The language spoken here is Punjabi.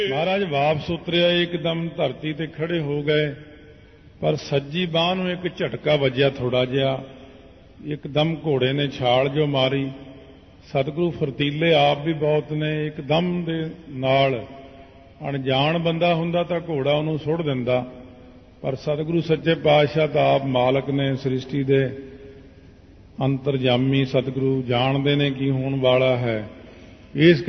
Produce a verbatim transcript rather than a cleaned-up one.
ਮਹਾਰਾਜ ਵਾਪਸ ਉਤਰਿਆ, ਇੱਕਦਮ ਧਰਤੀ ਤੇ ਖੜੇ ਹੋ ਗਏ, ਪਰ ਸੱਜੀ ਬਾਂਹ ਨੂੰ ਇੱਕ ਝਟਕਾ ਵੱਜਿਆ ਥੋੜਾ ਜਿਹਾ, ਇੱਕਦਮ ਘੋੜੇ ਨੇ ਛਾਲ ਜੋ ਮਾਰੀ। ਸਤਿਗੁਰੂ ਫਰਤੀਲੇ ਆਪ ਵੀ ਬਹੁਤ ਨੇ, ਇੱਕਦਮ ਦੇ ਨਾਲ ਅਣਜਾਣ ਬੰਦਾ ਹੁੰਦਾ ਤਾਂ ਘੋੜਾ ਉਹਨੂੰ ਸੁੱਟ ਦਿੰਦਾ, ਪਰ ਸਤਿਗੁਰੂ ਸੱਚੇ ਪਾਤਸ਼ਾਹ ਤਾਂ ਆਪ ਮਾਲਕ ਨੇ ਸ੍ਰਿਸ਼ਟੀ ਦੇ, ਅੰਤਰਜਾਮੀ ਸਤਿਗੁਰੂ ਜਾਣਦੇ ਨੇ ਕੀ ਹੋਣ ਵਾਲਾ ਹੈ। ਇਸ